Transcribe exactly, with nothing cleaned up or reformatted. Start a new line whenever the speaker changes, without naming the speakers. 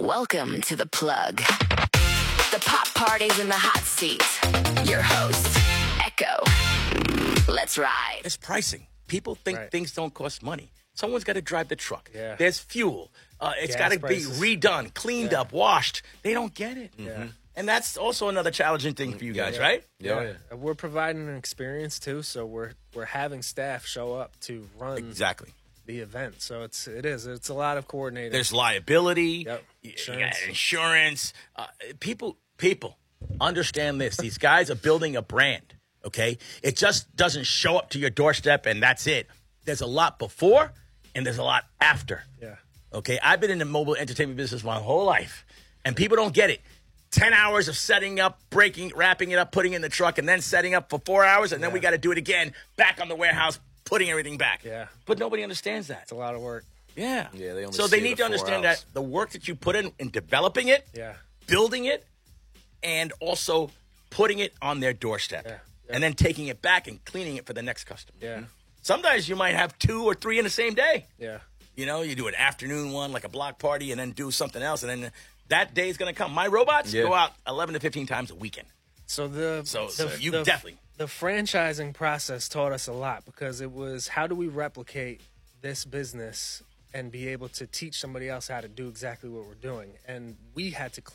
Welcome to The Plug. The pop parties in the hot seat. Your host, Echo. Let's ride.
It's pricing. People think
Right.
things don't cost money. Someone's got to drive the truck.
Yeah.
There's fuel. Uh, it's
Gas
got to be
prices.
redone, cleaned
Yeah.
up, washed. They don't get it.
Yeah.
And that's also another challenging thing for you guys,
Yeah.
right?
Yeah. And we're providing an experience too, so we're we're having staff show up to run
Exactly.
the event. So it's it is it's a lot of coordinating.
There's liability.
Yep.
You
Insurance.
got insurance. Uh, people, people, understand this. These guys are building a brand. Okay, it just doesn't show up to your doorstep and that's it. There's a lot before and there's a lot after.
yeah.
Okay, I've been in the mobile entertainment business my whole life, and people don't get it. Ten hours of setting up, breaking, wrapping it up, putting it in the truck, and then setting up for four hours, and then
Yeah.
we got to do it again, back on the warehouse, putting everything back.
Yeah.
But nobody understands that.
It's a lot of work.
Yeah.
Yeah, they only
so
see
they
the
need to
four
understand
hours.
that the work that you put in in developing it,
Yeah.
building it, and also putting it on their doorstep,
Yeah. Yeah.
and then taking it back and cleaning it for the next customer.
Yeah.
Sometimes you might have two or three in the same day.
Yeah.
You know, you do an afternoon one, like a block party, and then do something else, and then that day is going to come. My robots
Yeah.
go out eleven to fifteen times a weekend.
So the
So-
the,
so you
the-
definitely-
the franchising process taught us a lot because it was how do we replicate this business and be able to teach somebody else how to do exactly what we're doing, and we had to